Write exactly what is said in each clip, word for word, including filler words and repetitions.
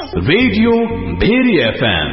Radio very FM.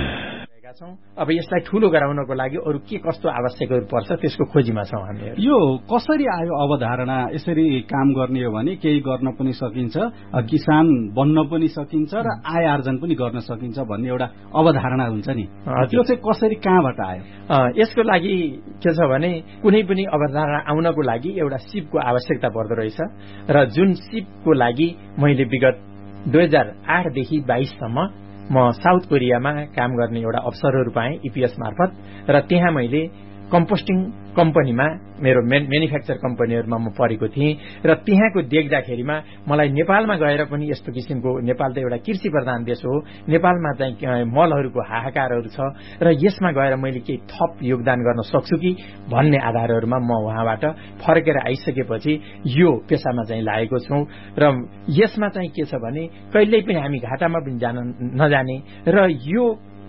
अब यसलाई ठूलो गराउनको लागि अरु के कस्तो आवश्यकहरू पर्छ त्यसको खोजीमा छौं हामीहरु। यो कसरी आयो अवधारणा? यसरी काम गर्ने हो भने केही गर्न पनि सकिन्छ, किसान बन्न पनि सकिन्छ र आय आर्जन पनि गर्न सकिन्छ भन्ने एउटा अवधारणा हुन्छ नि, त्यो चाहिँ कसरी कहाँबाट आयो? यसको लागि के छ भने कुनै पनि अवधारणा आउनको लागि एउटा सिपको आवश्यकता पर्दो रहेछ र जुन सिपको लागि मैले विगत दुई हजार आठ देखि बाइस सम्म म साउथ कोरियामा काम गर्ने एउटा अवसरहरू पाएँ ईपीएस मार्फत र त्यहाँ मैले कम्पोस्टिङ कम्पनीमा मेरो म्यानुफ्याक्चर कम्पनीहरुमा म परेको थिएँ र त्यहाँको देख्दाखेरिमा मलाई नेपालमा गएर पनि यस्तो किसिमको, नेपाल त एउटा कृषि प्रधान देश हो, नेपालमा चाहिँ मलहरूको हाहाकारहरू छ र यसमा गएर मैले केही थप योगदान गर्न सक्छु कि भन्ने आधारहरुमा म वहाँबाट फर्केर आइसकेपछि यो पेशामा चाहिँ लागेको छु र यसमा चाहिँ के छ भने कहिल्यै पनि हामी घाटामा पनि जान नजाने र यो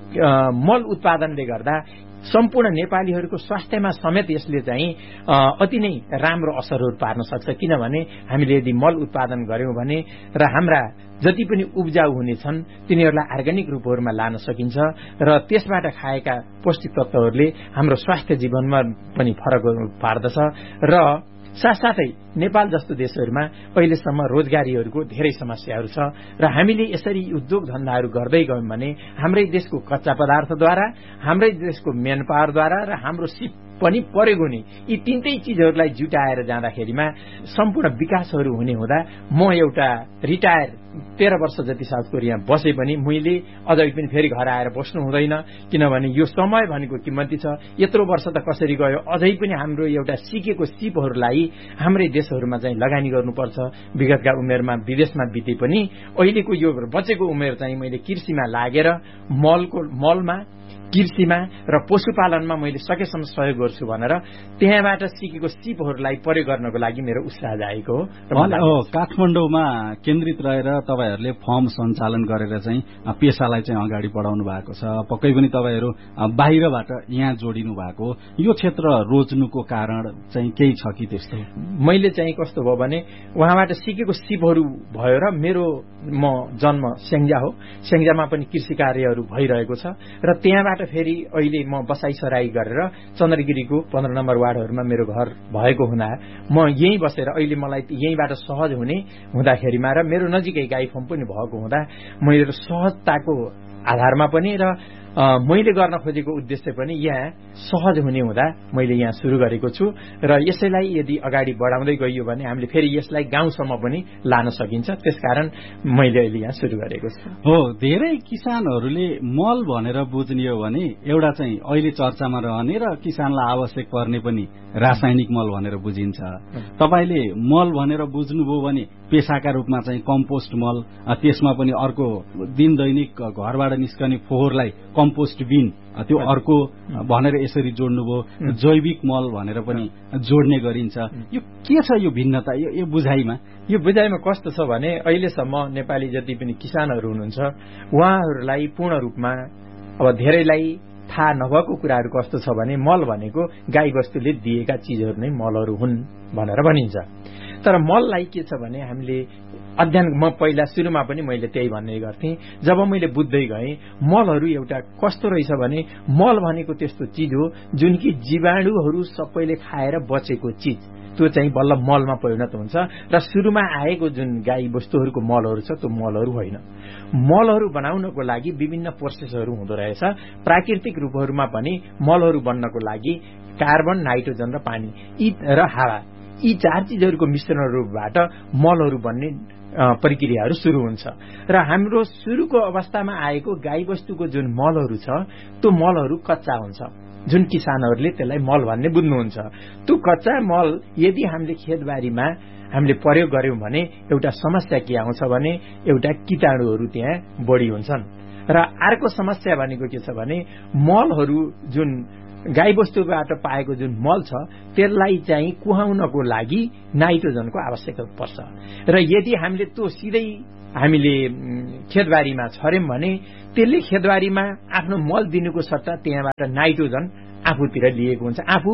मल उत्पादनले गर्दा सम्पूर्ण नेपालीहरूको स्वास्थ्यमा समेत यसले चाहिँ अति नै राम्रो असरहरू पार्न सक्छ। किनभने हामीले यदि मल उत्पादन गर्यौं भने र हाम्रा जति पनि उब्जाउ हुनेछन् तिनीहरूलाई अर्ग्यानिक रूपहरूमा लान सकिन्छ र त्यसबाट खाएका पौष्टिक तत्वहरूले हाम्रो स्वास्थ्य जीवनमा पनि फरक पार्दछ र साथसाथै नेपाल जस्तो देशहरूमा अहिलेसम्म रोजगारीहरूको धेरै समस्याहरू छ र हामीले यसरी उद्योग धन्दाहरू गर्दै गयौं भने हाम्रै देशको कच्चा पदार्थद्वारा, हाम्रै देशको मेन पावरद्वारा र हाम्रो सिप पनि प्रयोग हुने यी तीनटै चीजहरूलाई जुटाएर जाँदाखेरिमा सम्पूर्ण विकासहरू हुने हुँदा म एउटा रिटायर तेह्र वर्ष जति साउथ कोरियामा बसे पनि मैले अझै पनि फेरि घर आएर बस्नु हुँदैन, किनभने यो समय भनेको किम्मती छ। यत्रो वर्ष त कसरी गयो, अझै पनि हाम्रो एउटा सिकेको सिपहरूलाई हाम्रै देशहरूमा चाहिँ लगानी गर्नुपर्छ। विगतका उमेरमा विदेशमा बिते पनि अहिलेको यो बचेको उमेर चाहिँ मैले कृषिमा लागेर मलको मलमा कृषिमा र पशुपालनमा मैले सकेसम्म सहयोग गर्छु भनेर त्यहाँबाट सिकेको सिपहरूलाई प्रयोग गर्नको लागि मेरो उत्साह जागेको हो। काठमाडौँमा केन्द्रित रहेर तपाईहरूले फर्म सञ्चालन गरेर चाहिँ पेसालाई चाहिँ अगाडि बढाउनु भएको छ, पक्कै पनि तपाईहरू बाहिरबाट यहाँ जोडिनु भएको, यो क्षेत्र रोज्नुको कारण चाहिँ केही छ कि त्यस्तो? मैले चाहिँ कस्तो भयो भने वहाँबाट सिकेको सिपहरू भयो र मेरो म जन्म स्याङ्जा हो, स्याङ्जामा पनि कृषि कार्यहरू भइरहेको छ र त्यहाँबाट फेरि अहिले म बसाइसराई गरेर चन्द्रगिरीको पन्ध्र नम्बर वार्डहरूमा मेरो घर भएको हुँदा म यहीँ बसेर अहिले मलाई यहीँबाट सहज हुने हुँदाखेरिमा र मेरो नजिकै गाई फर्म पनि भएको हुँदा मेरो सहजताको आधारमा पनि र मैले गर्न खोजेको उद्देश्य पनि यहाँ सहज हुने हुँदा मैले यहाँ सुरु गरेको छु र यसैलाई यदि अगाडि बढाउँदै गइयो भने हामीले फेरि यसलाई गाउँसम्म पनि लान सकिन्छ। त्यसकारण मैले अहिले यहाँ सुरु गरेको छु। हो, धेरै किसानहरूले मल भनेर बुझ्ने हो भने एउटा चाहिँ अहिले चर्चामा रहने र किसानलाई आवश्यक पर्ने पनि रासायनिक मल भनेर बुझिन्छ। तपाईले मल भनेर बुझ्नुभयो भने पेसाका रूपमा चाहिँ कम्पोस्ट मल, त्यसमा पनि अर्को दिन दैनिक घरबाट निस्कने फोहोरलाई कम्पोस्ट बिन, त्यो अर्को भनेर यसरी जोड्नुभयो। जैविक मल भनेर पनि जोड्ने गरिन्छ। यो के छ यो भिन्नता यो, यो बुझाइमा? यो बुझाइमा कस्तो छ भने अहिलेसम्म नेपाली जति पनि किसानहरू हुनुहुन्छ उहाँहरूलाई पूर्ण रूपमा अब धेरैलाई थाहा नभएको कुराहरू कस्तो छ भने मल भनेको गाई वस्तुले दिएका चीजहरू नै मलहरू हुन् भनेर भनिन्छ। तर मललाई के छ भने हामीले अध्ययन, म पहिला सुरुमा पनि मैले त्यही भन्ने गर्थेँ, जब मैले बुझ्दै गएँ मलहरू एउटा कस्तो रहेछ भने मल भनेको त्यस्तो चीज हो जुन कि जीवाणुहरू सबैले खाएर बचेको चीज, त्यो चाहिँ बल्ल मलमा परिणत हुन्छ र सुरुमा आएको जुन गाई वस्तुहरूको मलहरू छ त्यो मलहरू होइन। मलहरू बनाउनको लागि विभिन्न प्रोसेसहरू हुँदो रहेछ। प्राकृतिक रूपहरूमा पनि मलहरू बन्नको लागि कार्बन, नाइट्रोजन र पानी यी र हावा, यी चार चीजहरूको मिश्रणहरूबाट मलहरू बन्ने प्रक्रियाहरू सुरु हुन्छ र हाम्रो सुरुको अवस्थामा आएको गाई वस्तुको जुन मलहरू छ त्यो मलहरू कच्चा हुन्छ, जुन किसानहरूले त्यसलाई मल भन्ने बुझ्नुहुन्छ। त्यो कच्चा मल यदि हामीले खेतबारीमा हामीले प्रयोग गर्यौं भने एउटा समस्या के आउँछ भने एउटा कीटाणुहरू त्यहाँ बढी हुन्छन् र अर्को समस्या भनेको के छ भने मलहरू जुन गाई वस्तुबाट पाएको जुन मल छ त्यसलाई चाहिँ कुहाउनको लागि नाइट्रोजनको आवश्यकता पर्छ र यदि हामीले त्यो सिधै हामीले खेतबारीमा छर्यौं भने त्यसले खेतबारीमा आफ्नो मल दिनुको सट्टा त्यहाँबाट नाइट्रोजन आफूतिर लिएको हुन्छ, आफू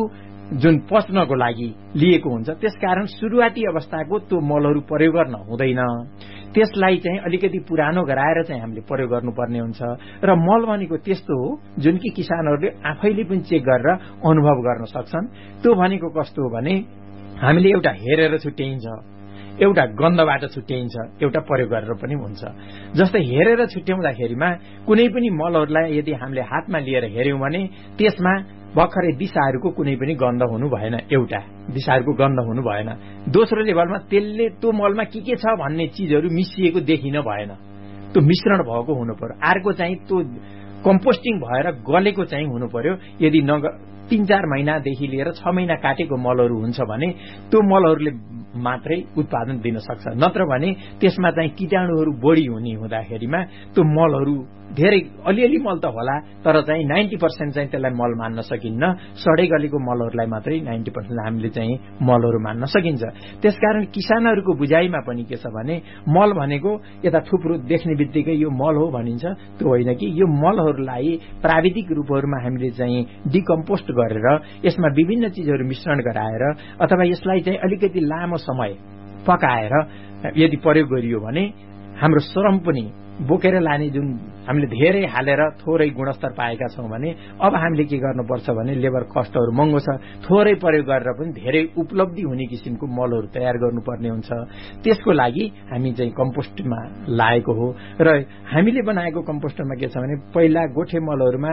जुन पच्नको लागि लिएको हुन्छ। त्यसकारण सुरुवाती अवस्थाको त्यो मलहरू प्रयोग गर्न हुँदैन, त्यसलाई चाहिँ अलिकति पुरानो गराएर चाहिँ हामीले प्रयोग गर्नुपर्ने हुन्छ। र मल भनेको त्यस्तो हो जुन कि किसानहरूले आफैले पनि चेक गरेर अनुभव गर्न सक्छन्। त्यो भनेको कस्तो हो भने हामीले एउटा हेरेर छुट्याइन्छ, एउटा गन्धबाट छुट्याइन्छ, एउटा प्रयोग गरेर पनि हुन्छ। जस्तै हेरेर छुट्याउँदाखेरिमा कुनै पनि मलहरूलाई यदि हामीले हातमा लिएर हेऱ्यौँ भने त्यसमा भर्खरै दिशाहरूको कुनै पनि गन्ध हुनु भएन, एउटा दिशाहरूको गन्ध हुनु भएन। दोस्रो लेभलमा त्यसले त्यो मलमा के के छ भन्ने चिजहरू मिसिएको देखिन भएन, त्यो मिश्रण भएको हुनु पर्यो। अर्को चाहिँ त्यो कम्पोस्टिङ भएर गलेको चाहिँ हुनु पर्यो। यदि नग तीन चार महिनादेखि लिएर छ महिना काटेको मलहरू हुन्छ भने त्यो मलहरूले मात्रै उत्पादन दिन सक्छ। नत्र भने त्यसमा चाहिँ कीटाणुहरू बढी हुने हुँदाखेरिमा त्यो मलहरू धेरै अलिअलि मल त होला तर चाहिँ नाइन्टी पर्सेन्ट चाहिँ त्यसलाई मल मान्न सकिन्न। सडै गलेको मलहरूलाई मात्रै नाइन्टी पर्सेन्ट हामीले चाहिँ मलहरू मान्न सकिन्छ। त्यसकारण किसानहरूको बुझाइमा पनि के छ भने मल भनेको यता थुप्रो देख्ने बित्तिकै यो मल हो भनिन्छ, त्यो होइन कि यो मलहरूलाई प्राविधिक रूपहरूमा हामीले चाहिँ डिकम्पोस्ट गरेर यसमा विभिन्न चिजहरू मिश्रण गराएर अथवा यसलाई चाहिँ अलिकति लामो समय पकाएर यदि प्रयोग गरियो भने हाम्रो श्रम पनि बोकेर लाने जुन हामीले धेरै हालेर थोरै गुणस्तर पाएका छौँ भने अब हामीले के गर्नुपर्छ भने लेबर कस्टहरू महँगो छ, थोरै प्रयोग गरेर पनि धेरै उपलब्धि हुने किसिमको मलहरू तयार गर्नुपर्ने हुन्छ। त्यसको लागि हामी चाहिँ कम्पोस्टमा लाएको हो र हामीले बनाएको कम्पोस्टमा के छ भने पहिला गोठे मलहरूमा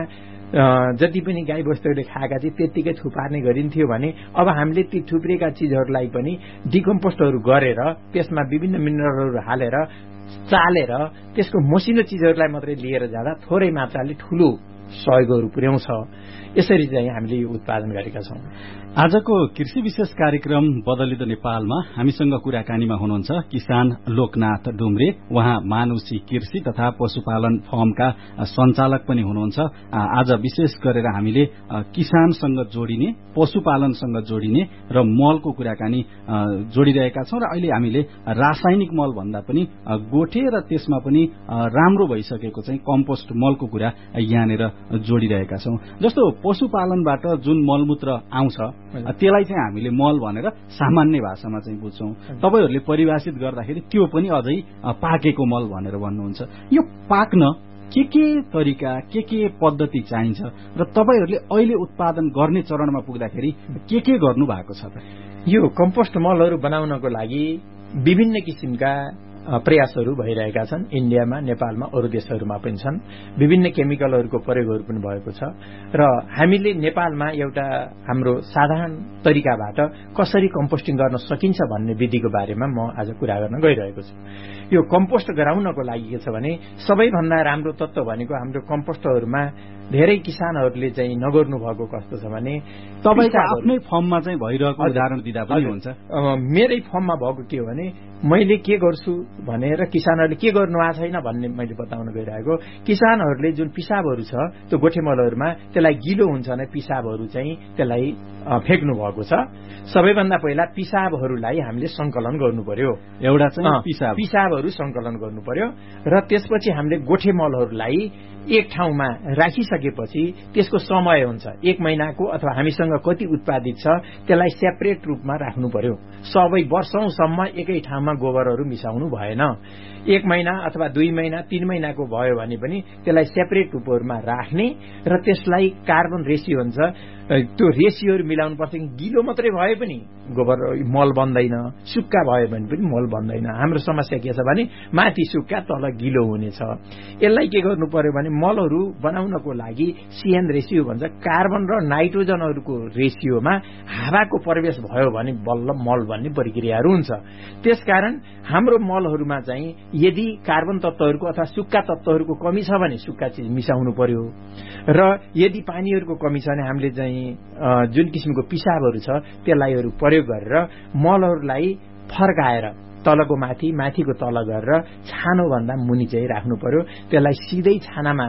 जति पनि गाई बस्तुहरूले खाएका थिए त्यत्तिकै थुपार्ने गरिन्थ्यो भने अब हामीले ती थुप्रेका चिजहरूलाई पनि डिकम्पोस्टहरू गरेर त्यसमा विभिन्न मिनरलहरू हालेर चालेर त्यसको मसिनो चिजहरूलाई मात्रै लिएर जाँदा थोरै मात्राले ठूलो सहयोगहरू पुर्याउँछ। यसरी चाहिँ हामीले यो उत्पादन गरेका छौँ। आजको कृषि विशेष कार्यक्रम बदलिदो नेपालमा हामीसँग कुराकानीमा हुनुहुन्छ किसान लोकनाथ डुम्रे। उहाँ मानुषी कृषि तथा पशुपालन फर्मका सञ्चालक पनि हुनुहुन्छ। आज विशेष गरेर हामीले किसानसँग जोडिने, पशुपालनसँग जोडिने र मलको कुराकानी जोडिरहेका छौं र अहिले हामीले रासायनिक मल भन्दा पनि गोठे र त्यसमा पनि राम्रो भइसकेको चाहिँ कम्पोस्ट मलको कुरा यहाँनिर जोडिरहेका छौं। जस्तो पशुपालनबाट जुन मलमूत्र आउँछ त्यसलाई चाहिँ हामीले मल भनेर सामान्य भाषामा चाहिँ बुझ्छौं। तपाईहरुले परिभाषित गर्दाखेरि त्यो पनि अझै पाकेको मल भनेर भन्नुहुन्छ। यो पाक्न के के तरिका, के के पद्धति चाहिन्छ र तपाईहरुले अहिले उत्पादन गर्ने चरणमा पुग्दाखेरि के के गर्नु भएको छ त? यो कम्पोस्ट मलहरू बनाउनको लागि विभिन्न किसिमका प्रयासहरू भइरहेका छन्। इन्डियामा, नेपालमा, अरू देशहरूमा पनि छन्। विभिन्न केमिकलहरूको प्रयोगहरू पनि भएको छ र हामीले नेपालमा एउटा हाम्रो साधारण तरिकाबाट कसरी कम्पोस्टिङ गर्न सकिन्छ भन्ने विधिको बारेमा म आज कुरा गर्न गइरहेको छु। यो कम्पोस्ट गराउनको लागि के छ भने सबैभन्दा राम्रो तत्त्व भनेको हाम्रो कम्पोस्टहरूमा धेरै किसानहरूले चाहिँ नगर्नु भएको कस्तो छ भने तपाईको आफ्नै फर्ममा चाहिँ भइरहेको उदाहरण दिँदा पनि हुन्छ। मेरै फर्ममा भएको के हो भने मैले के गर्छु भनेर किसानहरूले के गर्नु आएको छैन भन्ने मैले बताउन गइरहेको। किसानहरूले जुन पिसाबहरू छ त्यो गोठेमलहरूमा त्यसलाई गिलो हुन्छ भने पिसाबहरू चाहिँ त्यसलाई फेक्नु भएको छ। सबैभन्दा पहिला पिसाबहरूलाई हामीले संकलन गर्नु पर्यो। एउटा चाहिँ पिसाब पिसाबहरू संकलन गर्नु पर्यो र त्यसपछि हामीले गोठेमलहरूलाई एक ठाउँमा राखिसकेपछि त्यसको समय हुन्छ एक महिनाको अथवा हामीसँग कति उत्पादित छ त्यसलाई सेपरेट रूपमा राख्नु पर्यो। सबै वर्षौंसम्म एकै ठाउँमा गोबरहरू मिसाउनु भएन। एक महिना अथवा दुई महिना तीन महिनाको भयो भने पनि त्यसलाई सेपरेट रूपहरूमा राख्ने र त्यसलाई कार्बन रेसियो हुन्छ त्यो रेसियोहरू मिलाउनु पर्छ। गिलो मात्रै भए पनि गोबर मल बन्दैन, सुक्खा भयो भने पनि मल बन्दैन। हाम्रो समस्या के छ भने माथि सुक्खा तल गिलो हुनेछ। यसलाई के गर्नु पर्यो भने मलहरू बनाउनको लागि सीएन रेसियो भन्छ, कार्बन र नाइट्रोजनहरूको रेसियोमा हावाको प्रवेश भयो भने बल्ल मल बन्ने प्रक्रियाहरू हुन्छ। त्यसकारण हाम्रो मलहरूमा चाहिँ यदि कार्बन तत्त्वहरूको अथवा सुक्खा तत्त्वहरूको कमी छ भने सुक्खा चिज मिसाउनु पर्यो र यदि पानीहरूको कमी छ भने हामीले चाहिँ जुन किसिमको पिसाबहरू छ त्यसलाई प्रयोग गरेर मलहरूलाई फर्काएर तलको माथि माथिको तल गरेर छानोभन्दा मुनि चाहिँ राख्नु पर्यो। त्यसलाई सिधै छानामा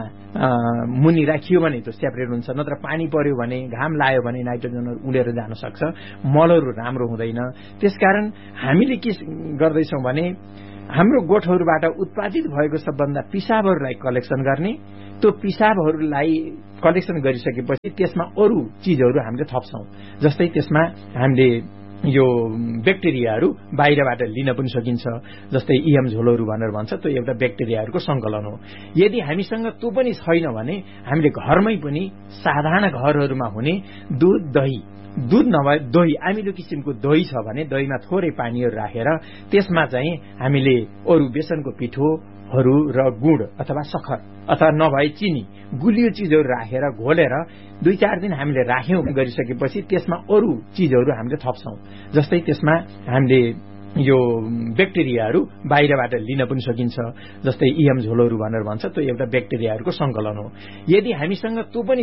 मुनि राखियो भने त्यो सेपरेट हुन्छ, नत्र पानी पर्यो भने घाम लाग्यो भने नाइट्रोजनहरू उडेर जान सक्छ, मलहरू राम्रो हुँदैन। त्यसकारण हामीले के गर्दैछौँ भने हाम्रो गोठहरूबाट उत्पादित भएको सबभन्दा पिसाबहरूलाई कलेक्सन गर्ने, त्यो पिसाबहरूलाई कलेक्सन गरिसकेपछि त्यसमा अरू चिजहरू हामीले थप्छौं। जस्तै त्यसमा हामीले यो ब्याक्टेरियाहरू बाहिरबाट लिन पनि सकिन्छ, जस्तै इएम झोलहरू भनेर भन्छ, त्यो एउटा ब्याक्टेरियाहरूको संकलन हो। यदि हामीसँग त्यो पनि छैन भने हामीले घरमै पनि साधारण घरहरूमा हुने दूध दही दूध नभए दही अमिलो किसिमको दही छ भने दहीमा थोरै पानीहरू राखेर त्यसमा चाहिँ हामीले अरू बेसनको पिठोहरू र गुड अथवा सखर अथवा नभए चिनी गुलियो चिजहरू राखेर घोलेर दुई चार दिन हामीले राख्यौं गरिसकेपछि त्यसमा अरू चिजहरू हामीले थप्छौं। जस्तै त्यसमा हामीले यो ब्याक्टेरियाहरू बाहिरबाट लिन पनि सकिन्छ, जस्तै इएम झोलहरू भनेर भन्छ, त्यो एउटा ब्याक्टेरियाहरूको संकलन हो। यदि हामीसँग त्यो पनि